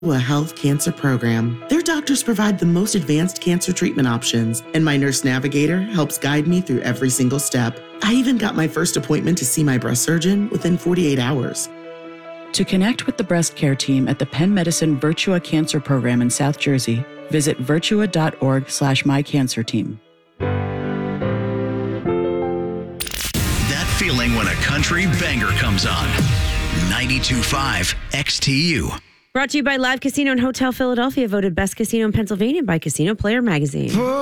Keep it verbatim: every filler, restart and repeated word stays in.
a health cancer program. Their doctors provide the most advanced cancer treatment options, and my nurse navigator helps guide me through every single step. I even got my first appointment to see my breast surgeon within forty-eight hours. To connect with the breast care team at the Penn Medicine Virtua Cancer Program in South Jersey, visit virtua.org slash mycancerteam. That feeling when a country banger comes on. ninety-two point five X T U. Brought to you by Live Casino and Hotel Philadelphia, voted best casino in Pennsylvania by Casino Player Magazine.